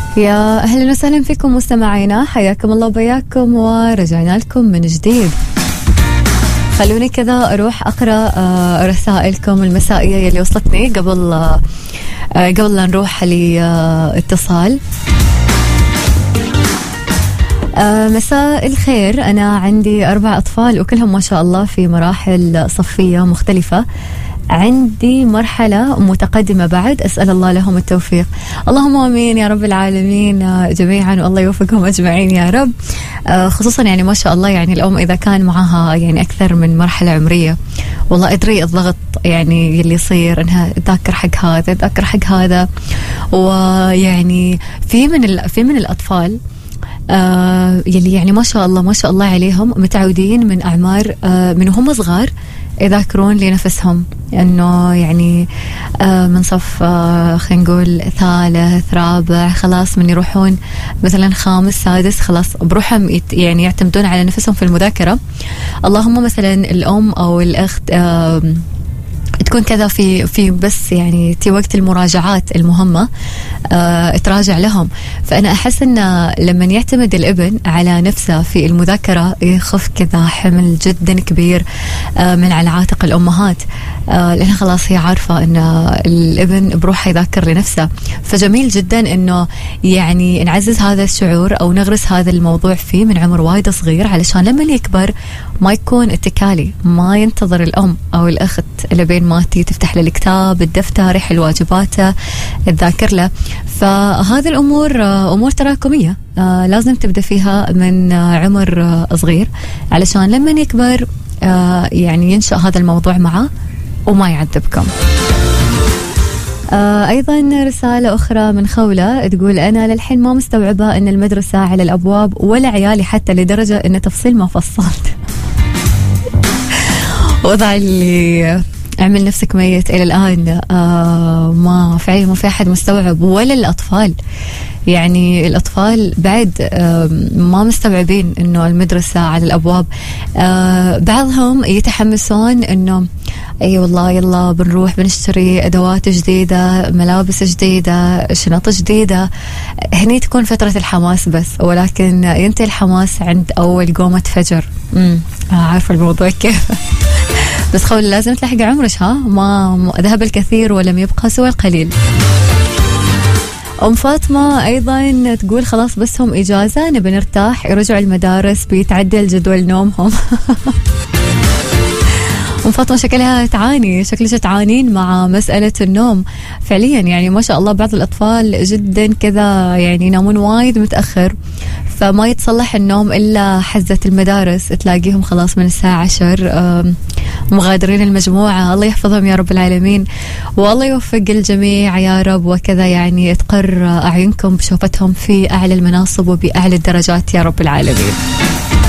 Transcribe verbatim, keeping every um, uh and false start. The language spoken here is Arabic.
يا أهلا وسهلا فيكم مستمعينا، حياكم الله وبياكم ورجعنا لكم من جديد. خلوني كذا أروح أقرأ رسائلكم المسائية يلي وصلتني قبل قبل لا نروح لاتصال. مساء الخير، أنا عندي أربع أطفال وكلهم ما شاء الله في مراحل صفية مختلفة. عندي مرحلة متقدمة بعد، أسأل الله لهم التوفيق. اللهم آمين يا رب العالمين جميعا، والله يوفقهم أجمعين يا رب. خصوصا يعني ما شاء الله يعني الأم إذا كان معها يعني أكثر من مرحلة عمرية، والله أدري الضغط يعني اللي يصير إنها تذاكر حق هذا تذاكر حق هذا. ويعني في من في من الأطفال آه يلي يعني ما شاء الله ما شاء الله عليهم متعودين من أعمار آه من هم صغار يذاكرون لنفسهم، انه يعني آه من صف آه خلينا نقول ثالث رابع خلاص من يروحون مثلا خامس سادس خلاص بروحهم يعني يعتمدون على نفسهم في المذاكرة. اللهم مثلا الأم أو الأخت آه تكون كذا في في بس يعني في وقت المراجعات المهمة آه تراجع لهم. فأنا أحس أن لما يعتمد الابن على نفسه في المذاكرة يخف كذا حمل جدا كبير آه من على عاتق الأمهات، آه لأنها خلاص هي عارفة أن الابن بروحه يذاكر لنفسه. فجميل جدا أنه يعني نعزز هذا الشعور أو نغرس هذا الموضوع فيه من عمر وايد صغير، علشان لما يكبر ما يكون اتكالي، ما ينتظر الأم أو الأخت لبين ما تفتح له الكتاب الدفتر يحل واجباته تذاكر له. فهذه الأمور أمور تراكمية آه لازم تبدأ فيها من آه عمر آه صغير، علشان لما يكبر آه يعني ينشأ هذا الموضوع معه وما يعذبكم. آه أيضا رسالة أخرى من خولة تقول أنا للحين ما مستوعبة أن المدرسة على الأبواب ولا عيالي حتى، لدرجة أن تفصيل ما فصلت. وضع اللي اعمل نفسك ميت إلى الآن آه ما فعليا ما في أحد مستوعب، ولا الأطفال. يعني الأطفال بعد آه ما مستوعبين إنه المدرسة على الأبواب. آه بعضهم يتحمسون إنه أي والله يلا بنروح بنشتري أدوات جديدة ملابس جديدة شنط جديدة. هني تكون فترة الحماس بس، ولكن ينتهي الحماس عند أول قومة فجر. امم عارفة الموضوع كيف. بس خول لازم تلحق عمرش، ها ما ذهب الكثير ولم يبقى سوى القليل. أم فاطمة أيضا تقول خلاص بس هم إجازة نبي نرتاح، يرجعوا المدارس بيتعدل جدول نومهم. أم فاطمة شكلها تعاني، شكلها تعانين مع مسألة النوم فعليا. يعني ما شاء الله بعض الأطفال جدا كذا يعني ينامون وايد متأخر، فما يتصلح النوم إلا حزة المدارس، تلاقيهم خلاص من الساعة عشر مغادرين المجموعة. الله يحفظهم يا رب العالمين، والله يوفق الجميع يا رب، وكذا يعني تقر أعينكم بشوفتهم في أعلى المناصب وبأعلى الدرجات يا رب العالمين.